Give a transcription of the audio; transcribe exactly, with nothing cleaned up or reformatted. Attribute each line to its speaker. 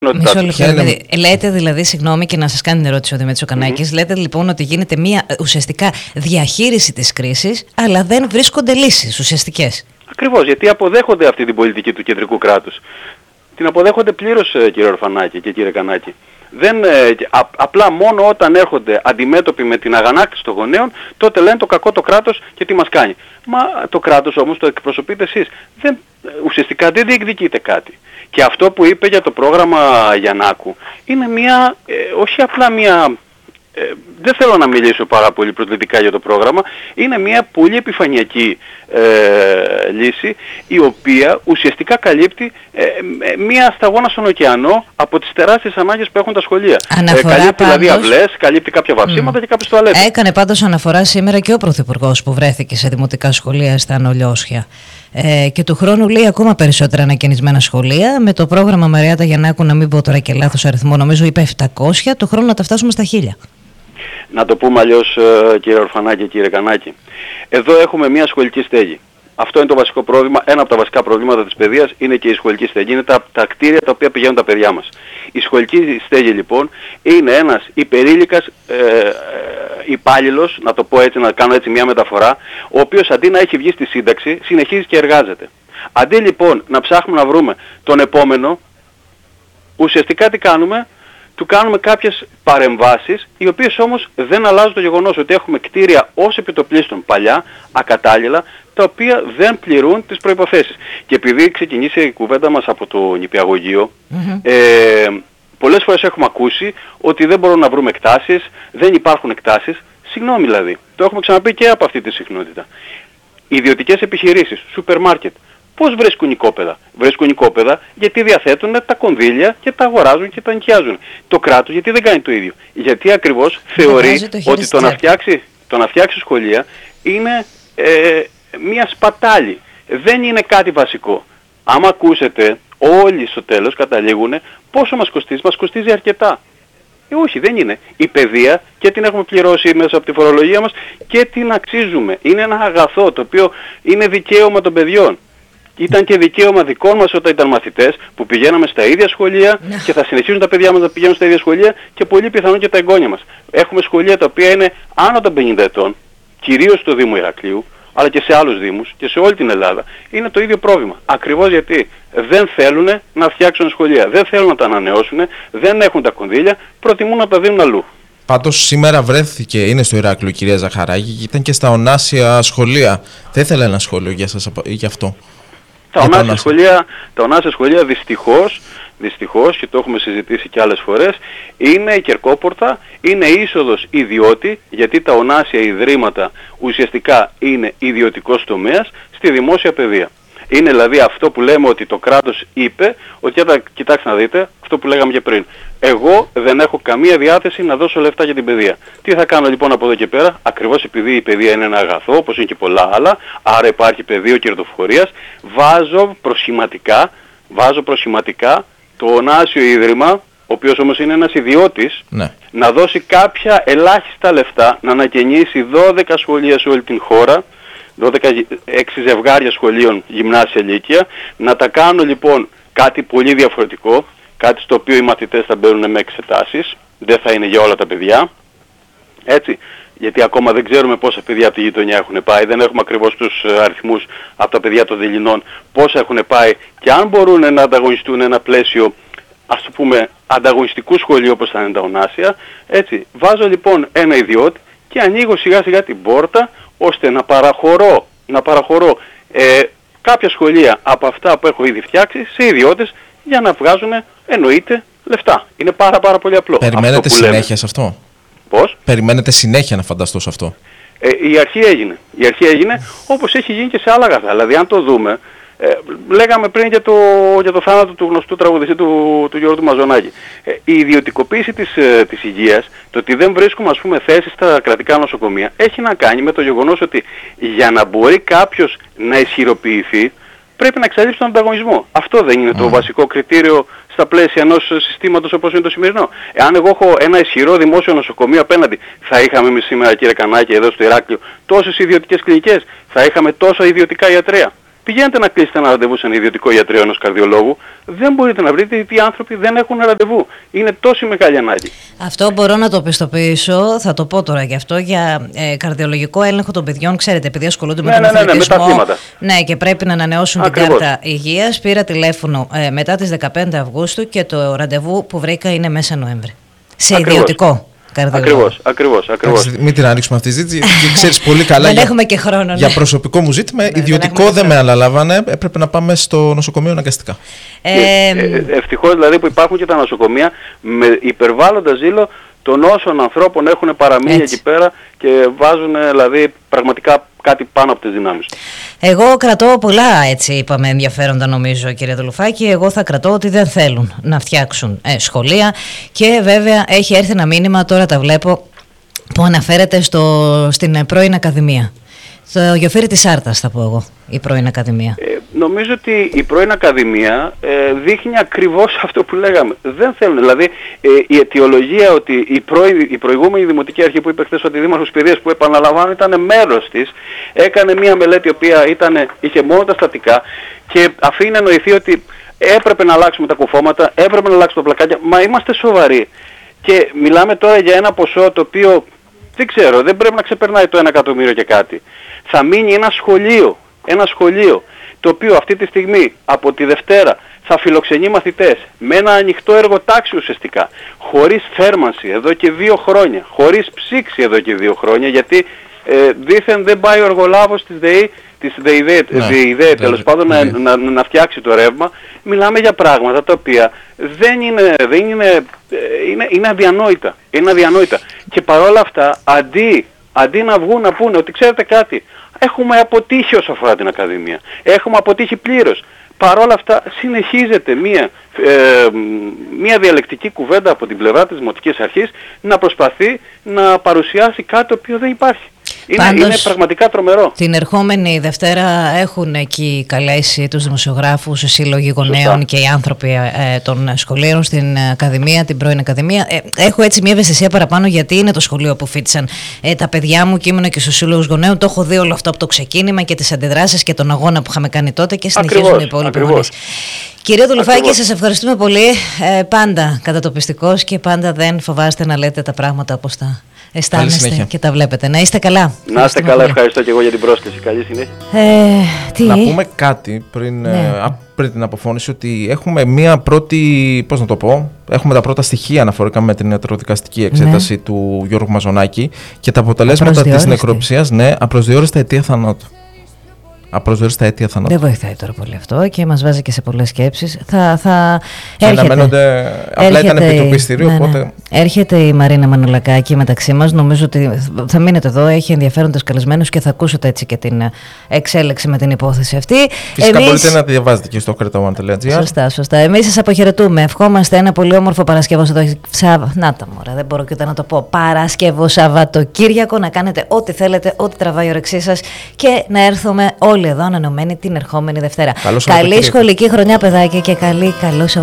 Speaker 1: Μισό λεπτό. Δηλαδή, λέτε δηλαδή, συγγνώμη και να σας κάνει την ερώτηση ο Δημήτρης Οκανάκης, mm-hmm. λέτε λοιπόν ότι γίνεται μια ουσιαστικά διαχείριση της κρίσης, αλλά δεν βρίσκονται λύσεις ουσιαστικές.
Speaker 2: Ακριβώς, γιατί αποδέχονται αυτή την πολιτική του κεντρικού κράτους. Την αποδέχονται πλήρως, κύριε Ορφανάκη και κύριε Κανάκη. Δεν, ε, α, απλά μόνο όταν έρχονται αντιμέτωποι με την αγανάκτηση των γονέων, τότε λένε το κακό το κράτος και τι μας κάνει. Μα το κράτος όμως το εκπροσωπείτε εσείς. Δεν, ουσιαστικά δεν διεκδικείτε κάτι. Και αυτό που είπε για το πρόγραμμα Γιαννάκου είναι μια, ε, όχι απλά μια... Ε, δεν θέλω να μιλήσω πάρα πολύ προσλητικά για το πρόγραμμα, είναι μια πολύ επιφανειακή ε, λύση, η οποία ουσιαστικά καλύπτει ε, μια σταγόνα στον ωκεανό από τις τεράστιες ανάγκες που έχουν τα σχολεία.
Speaker 1: Αναφορά
Speaker 2: ε, καλύπτει
Speaker 1: πάντως,
Speaker 2: δηλαδή αυλές, καλύπτει κάποια βαψίματα mm. και κάποιες τουαλέτες.
Speaker 1: Έκανε πάντως αναφορά σήμερα και ο Πρωθυπουργός που βρέθηκε σε δημοτικά σχολεία στα Ανολιώσια. Ε, και του χρόνου λέει ακόμα περισσότερα ανακαινισμένα σχολεία. Με το πρόγραμμα Μαριάτα Γιαννάκου, να μην πω τώρα και λάθος αριθμό, νομίζω είπε επτακόσια, το χρόνο να τα φτάσουμε στα χίλια.
Speaker 2: Να το πούμε αλλιώς, κύριε Ορφανάκη και κύριε Κανάκη. Εδώ έχουμε μια σχολική στέγη. Αυτό είναι το βασικό πρόβλημα. Ένα από τα βασικά προβλήματα της παιδείας είναι και η σχολική στέγη. Είναι τα, τα κτίρια τα οποία πηγαίνουν τα παιδιά μας. Η σχολική στέγη λοιπόν είναι ένας υπερήλικας ε, ε, υπάλληλος, να το πω έτσι, να κάνω έτσι μια μεταφορά, ο οποίος αντί να έχει βγει στη σύνταξη, συνεχίζει και εργάζεται. Αντί λοιπόν να ψάχνουμε να βρούμε τον επόμενο, ουσιαστικά τι κάνουμε? Του κάνουμε κάποιες παρεμβάσεις, οι οποίες όμως δεν αλλάζουν το γεγονός ότι έχουμε κτίρια ως επιτοπλίστων παλιά, ακατάλληλα, τα οποία δεν πληρούν τις προϋποθέσεις. Και επειδή ξεκινήσει η κουβέντα μας από το νηπιαγωγείο, mm-hmm. ε, πολλές φορές έχουμε ακούσει ότι δεν μπορούμε να βρούμε εκτάσεις, δεν υπάρχουν εκτάσεις. Συγγνώμη δηλαδή, το έχουμε ξαναπεί και από αυτή τη συχνότητα. Ιδιωτικές επιχειρήσεις, σούπερ μάρκετ. Πώς βρίσκουν οικόπεδα? Βρίσκουν οικόπεδα γιατί διαθέτουν τα κονδύλια και τα αγοράζουν και τα νοικιάζουν. Το κράτος γιατί δεν κάνει το ίδιο? Γιατί ακριβώς θεωρεί το ότι το να, φτιάξει, το να φτιάξει σχολεία είναι ε, μια σπατάλη. Δεν είναι κάτι βασικό. Άμα ακούσετε, όλοι στο τέλος καταλήγουν πόσο μας κοστίζει. Μας κοστίζει αρκετά. Ε, όχι, δεν είναι. Η παιδεία και την έχουμε πληρώσει μέσα από τη φορολογία μας και την αξίζουμε. Είναι ένα αγαθό το οποίο είναι δικαίωμα των παιδιών. Ήταν και δικαίωμα δικών μας όταν ήταν μαθητές που πηγαίναμε στα ίδια σχολεία και θα συνεχίσουν τα παιδιά μας να πηγαίνουν στα ίδια σχολεία και πολύ πιθανόν και τα εγγόνια μας. Έχουμε σχολεία τα οποία είναι άνω των πενήντα ετών, κυρίως στο Δήμο Ηρακλείου, αλλά και σε άλλους δήμους και σε όλη την Ελλάδα. Είναι το ίδιο πρόβλημα. Ακριβώς γιατί δεν θέλουν να φτιάξουν σχολεία, δεν θέλουν να τα ανανεώσουν, δεν έχουν τα κονδύλια, προτιμούν να τα δίνουν αλλού.
Speaker 3: Πάντως σήμερα βρέθηκε, είναι στο Ηράκλειο κυρία Ζαχαράκη και ήταν και στα ονάσια σχολεία. Θα ήθελα ένα σχόλιο για σας για αυτό.
Speaker 2: Τα ονάσια σχολεία, τα ονάσια σχολεία δυστυχώς, δυστυχώς και το έχουμε συζητήσει και άλλες φορές, είναι η κερκόπορτα, είναι είσοδος ιδιώτη, γιατί τα ονάσια ιδρύματα ουσιαστικά είναι ιδιωτικός τομέας στη δημόσια παιδεία. Είναι δηλαδή αυτό που λέμε ότι το κράτος είπε, ότι κοιτάξτε να δείτε, αυτό που λέγαμε και πριν. Εγώ δεν έχω καμία διάθεση να δώσω λεφτά για την παιδεία. Τι θα κάνω λοιπόν από εδώ και πέρα? Ακριβώς επειδή η παιδεία είναι ένα αγαθό, όπως είναι και πολλά άλλα, άρα υπάρχει πεδίο κερδοφορίας, βάζω προσχηματικά, βάζω προσχηματικά το ονάσιο ίδρυμα, ο οποίος όμως είναι ένας ιδιώτης, ναι. να δώσει κάποια ελάχιστα λεφτά, να ανακαινήσει δώδεκα σχολεία σε όλη την χώρα, δώδεκα, έξι ζευγάρια σχολείων γυμνάσια λύκεια, να τα κάνω λοιπόν κάτι πολύ διαφορετικό, κάτι στο οποίο οι μαθητές θα μπαίνουν με εξετάσεις, δεν θα είναι για όλα τα παιδιά, έτσι, γιατί ακόμα δεν ξέρουμε πόσα παιδιά από τη γειτονιά έχουν πάει, δεν έχουμε ακριβώς τους αριθμούς από τα παιδιά των δειλινών, πόσα έχουν πάει και αν μπορούν να ανταγωνιστούν ένα πλαίσιο, ας το πούμε, ανταγωνιστικού σχολείου όπως θα είναι τα ονάσια, έτσι, βάζω λοιπόν ένα ιδιώτη και ανοίγω σιγά σιγά την πόρτα, ώστε να παραχωρώ, να παραχωρώ ε, κάποια σχολεία από αυτά που έχω ήδη φτιάξει σε ιδιώτες για να βγάζουν, εννοείται, λεφτά. Είναι πάρα πάρα πολύ απλό.
Speaker 3: Περιμένετε συνέχεια σε αυτό?
Speaker 2: Πώς?
Speaker 3: Περιμένετε συνέχεια να φανταστώ σε αυτό?
Speaker 2: Ε, η αρχή έγινε. Η αρχή έγινε όπως έχει γίνει και σε άλλα αγαθά. Δηλαδή αν το δούμε, ε, λέγαμε πριν για το, για το θάνατο του γνωστού τραγουδιστή του, του Γιώργου του Μαζονάκη. Ε, η ιδιωτικοποίηση της, ε, της υγείας, το ότι δεν βρίσκουμε ας πούμε θέσεις στα κρατικά νοσοκομεία, έχει να κάνει με το γεγονός ότι για να μπορεί κάποιος να ισχυροποιηθεί, πρέπει να εξαλείψει τον ανταγωνισμό. Αυτό δεν είναι mm. το βασικό κριτήριο στα πλαίσια ενός συστήματος όπως είναι το σημερινό? Εάν εγώ έχω ένα ισχυρό δημόσιο νοσοκομείο απέναντι, θα είχαμε εμείς σήμερα, κύριε Κανάκη, εδώ στο Ηράκλειο, τόσες ιδιωτικές κλινικές, θα είχαμε τόσα ιδιωτικά ιατρεία? Πηγαίνετε να κλείσετε ένα ραντεβού σε ένα ιδιωτικό ιατρείο ενός καρδιολόγου, δεν μπορείτε να βρείτε γιατί οι άνθρωποι δεν έχουν ραντεβού. Είναι τόση μεγάλη ανάγκη.
Speaker 1: Αυτό μπορώ να το πιστοποιήσω, θα το πω τώρα γι' αυτό, για ε, καρδιολογικό έλεγχο των παιδιών. Ξέρετε, επειδή ασχολούνται
Speaker 2: ναι,
Speaker 1: με τον
Speaker 2: ναι, ναι,
Speaker 1: αθλητισμό.
Speaker 2: Ναι, με
Speaker 1: ναι, και πρέπει να ανανεώσουν
Speaker 2: Ακριβώς.
Speaker 1: την κάρτα υγείας. Πήρα τηλέφωνο ε, μετά τις δεκαπέντε Αυγούστου και το ραντεβού που βρήκα είναι μέσα Νοέμβρη. Σε
Speaker 2: Ακριβώς.
Speaker 1: ιδιωτικό.
Speaker 2: Ακριβώς, ακριβώς, ακριβώς.
Speaker 3: Μην την ανοίξουμε αυτή τη ζήτηση, γιατί ξέρεις πολύ καλά.
Speaker 1: Δεν
Speaker 3: για,
Speaker 1: έχουμε και χρόνο. Ναι.
Speaker 3: Για προσωπικό μου ζήτημα,
Speaker 1: ναι,
Speaker 3: ιδιωτικό δεν, δεν με αναλάβανε. Έπρεπε να πάμε στο νοσοκομείο αναγκαστικά.
Speaker 2: Ε, ε, ευτυχώς δηλαδή που υπάρχουν και τα νοσοκομεία με υπερβάλλοντα ζήλο των όσων ανθρώπων έχουν παραμείνει εκεί πέρα και βάζουν δηλαδή πραγματικά κάτι πάνω από τις δυνάμεις.
Speaker 1: Εγώ κρατώ πολλά, έτσι είπαμε, ενδιαφέροντα νομίζω, κύριε Δουλουφάκη. Εγώ θα κρατώ ότι δεν θέλουν να φτιάξουν ε, σχολεία και βέβαια έχει έρθει ένα μήνυμα, τώρα τα βλέπω, που αναφέρεται στο, στην πρώην Ακαδημία. Στο Γιοφύρι της Άρτας θα πω εγώ, η πρώην Ακαδημία.
Speaker 2: Ε, νομίζω ότι η πρώην Ακαδημία ε, δείχνει ακριβώς αυτό που λέγαμε. Δεν θέλουν. Δηλαδή ε, η αιτιολογία ότι η, πρώη, η προηγούμενη Δημοτική Αρχή που είπε χθες ότι Δήμαρχος Παιδείας, που επαναλαμβάνω ήταν μέρος της, έκανε μια μελέτη η οποία ήταν, είχε μόνο τα στατικά και αφήνει να εννοηθεί ότι έπρεπε να αλλάξουμε τα κουφώματα, έπρεπε να αλλάξουμε τα πλακάκια. Μα είμαστε σοβαροί. Και μιλάμε τώρα για ένα ποσό το οποίο δεν ξέρω, δεν πρέπει να ξεπερνάει το ένα εκατομμύριο και κάτι. Θα μείνει ένα σχολείο, ένα σχολείο το οποίο αυτή τη στιγμή από τη Δευτέρα θα φιλοξενεί μαθητές με ένα ανοιχτό εργοτάξιο ουσιαστικά, χωρίς θέρμανση εδώ και δύο χρόνια, χωρίς ψήξη εδώ και δύο χρόνια, γιατί ε, δήθεν δεν πάει ο εργολάβος της ΔΕΗ, της ΔΕΗ, ναι, ΔΕΗ τέλος πάντων ναι. να, να, να φτιάξει το ρεύμα. Μιλάμε για πράγματα τα οποία δεν είναι, δεν είναι, είναι, είναι αδιανόητα, είναι αδιανόητα. Και παρόλα αυτά, αντί, αντί να βγουν να πούνε ότι ξέρετε κάτι, έχουμε αποτύχει όσο αφορά την Ακαδημία, έχουμε αποτύχει πλήρως. Παρόλα αυτά συνεχίζεται μία, ε, μία διαλεκτική κουβέντα από την πλευρά της Δημοτικής Αρχής να προσπαθεί να παρουσιάσει κάτι το οποίο δεν υπάρχει. Είναι,
Speaker 1: Πάντως,
Speaker 2: είναι πραγματικά τρομερό.
Speaker 1: Την ερχόμενη Δευτέρα έχουν εκεί καλέσει τους δημοσιογράφους, σύλλογοι γονέων Σωστά. και οι άνθρωποι ε, των σχολείων στην Ακαδημία, την πρώην Ακαδημία. Ε, έχω έτσι μια ευαισθησία παραπάνω γιατί είναι το σχολείο που φοιτησαν ε, τα παιδιά μου και ήμουν και στους σύλλογους γονέων. Το έχω δει όλο αυτό από το ξεκίνημα και τις αντιδράσεις και τον αγώνα που είχαμε κάνει τότε και συνεχίζουν ακριβώς, οι υπόλοιποι γονείς. Κύριε Δουλουφάκη, σας ευχαριστούμε πολύ. Ε, πάντα κατατοπιστικός και πάντα δεν φοβάστε να λέτε τα πράγματα όπως τα αισθάνεστε και τα βλέπετε. Να είστε καλά.
Speaker 2: Να είστε καλά, πολύ. Ευχαριστώ και εγώ για την πρόσκληση. Καλή συνέχεια.
Speaker 1: Ε, τι?
Speaker 3: Να πούμε κάτι πριν, ναι. ε, πριν την αποφώνηση, ότι έχουμε μία πρώτη, πώς να το πω, έχουμε τα πρώτα στοιχεία αναφορικά με την ιατροδικαστική εξέταση ναι. του Γιώργου Μαζονάκη και τα αποτελέσματα της νεκροψίας, ναι, απροσδιόριστα αιτία θανάτου. Απροσδιόριστα αίτια θανάτου.
Speaker 1: Δεν βοηθάει τώρα πολύ αυτό και μας βάζει και σε πολλές σκέψεις. Θα, θα
Speaker 3: έρχεται, αναμένονται, απλά έρχεται, ήταν επί του πιστηρίου, ναι, οπότε...
Speaker 1: ναι. Έρχεται η Μαρίνα Μανουλακάκη μεταξύ μας. Νομίζω ότι θα μείνετε εδώ, έχει ενδιαφέροντες καλεσμένους και θα ακούσετε έτσι και την εξέλιξη με την υπόθεση αυτή.
Speaker 3: Φυσικά
Speaker 1: Εμείς...
Speaker 3: μπορείτε να τη διαβάζετε και στο κρέτα τελεία τζι άρ.
Speaker 1: Σωστά, σωστά. Εμείς σας αποχαιρετούμε. Ευχόμαστε ένα πολύ όμορφο Παρασκευό Σαββατοκύριακο. Να τα μωρά, δεν μπορώ και ούτε να το πω. Παρασκευό Σαββατοκύριακο, να κάνετε ό,τι θέλετε, ό,τι τραβάει η όρεξή σας και να έρθουμε όλοι εδώ ανανεωμένοι την ερχόμενη Δευτέρα. Καλή σχολική χρονιά, παιδάκια, και καλή, καλό Σαββατοκύριακο.